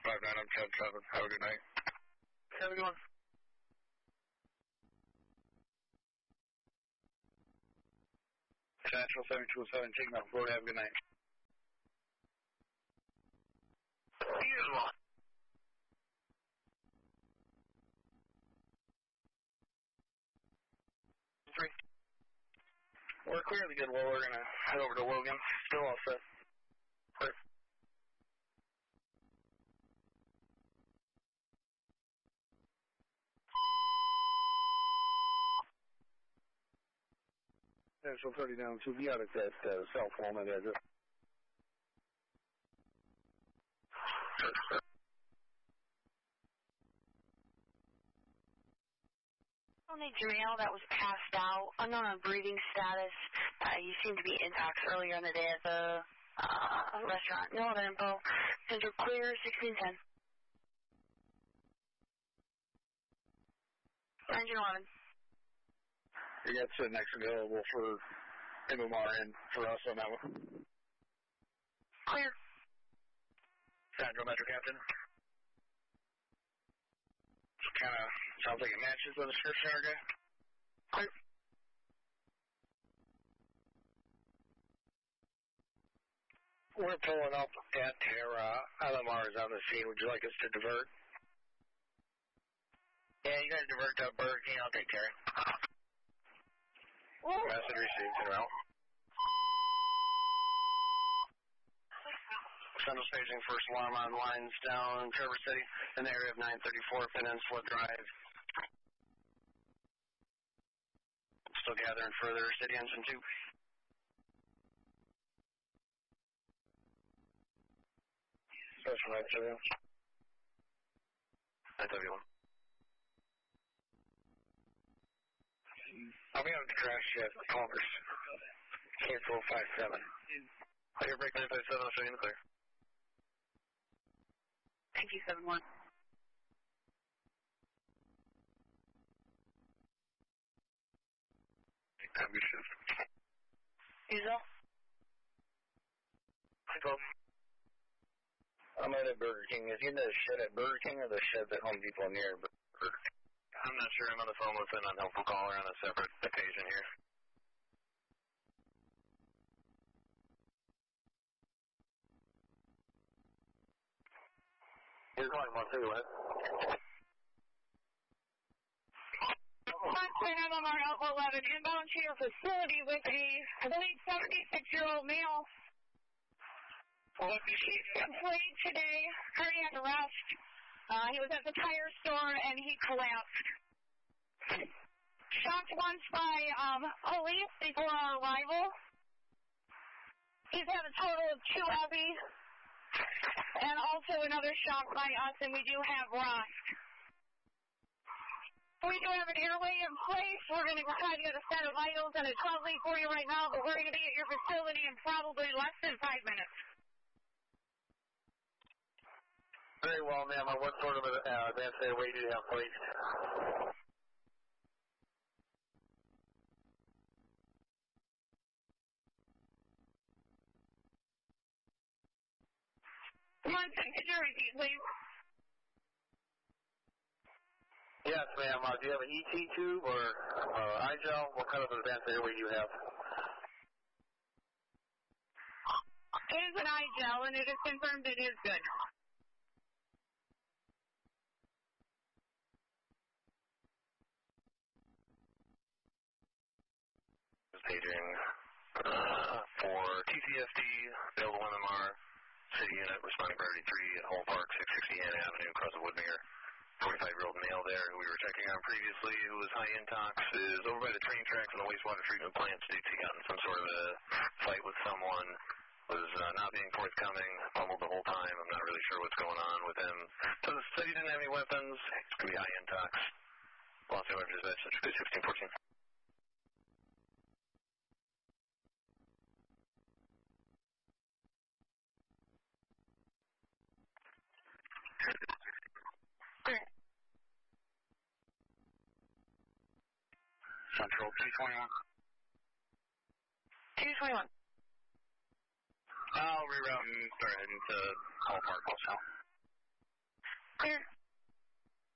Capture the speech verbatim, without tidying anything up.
five nine, I'm ten seven. Have a good night. Have a good one. Central seven two seven, Signal, Florida, have a good night. You as well. Three. We're clear to Goodwill. We're going to head over to Logan. Still all set. Clear. Central thirty down two, be out at that uh, cell phone that address. I'll need your mail that was passed out. Unknown on breathing status. Uh, you seemed to be intox earlier in the day at the uh, restaurant. No other info. Central clear, sixteen ten. Engine eleven. You got the next available for M M R and for us on that one. Clear. Central Metro Captain. Kind of sounds like it matches the description, our guy. Clear. We're pulling up at Terra. L M R is on the scene. Would you like us to divert? Yeah, you guys divert to Burger King. I'll take care. Message received en route. Central staging first alarm on lines down Traverse City in the area of nine thirty-four Peninsula Drive. Still gathering further. City engine two. Special night, Julian. nine W one. I'll be on the crash jet, Congress. Cancel five seven. Clear break nine five seven, I'll show you in the clear. Thank you, seven one. Have your shift. Diesel? Hi, twelve. I'm at a Burger King. Is he in the shed at Burger King or the shed at Home Depot near Burger King? I'm not sure. I'm on the phone with an unhelpful caller on a separate occasion here. You're calling one two, what? Contact M M R Alpha eleven, inbound to your facility with a complete seventy-six-year-old male. He's complete today, cardiac arrest. Uh, he was at the tire store and he collapsed. Shocked once by um, police before our arrival. He's had a total of two epies and also another shock by us, and we do have Ross. We do have an airway in place. We're going to try to get a set of vitals and a twelve lead for you right now, but we're going to be at your facility in probably less than five minutes. Very well, ma'am. What sort of uh, advanced airway do you have placed? One second, could you repeat, please? Yes, ma'am. Uh, do you have an E T tube or uh, I-gel? What kind of advanced airway do you have? It is an I-gel, and it is confirmed it is good. Paging uh, for T C S D, available M M R, city unit, responding priority three at Hall Park, six sixty Hannah Avenue, across the Woodmere. forty-five-year-old male there who we were checking on previously, who was high intox, is over by the train tracks and the wastewater treatment plant. States he got in some sort of a fight with someone, was uh, not being forthcoming, fumbled the whole time. I'm not really sure what's going on with him. So the city didn't have any weapons. It's going to be high intox. Los Angeles dispatch, sixteen fourteen. Central two twenty-one. two twenty-one. I'll reroute and start heading to Hall Park also.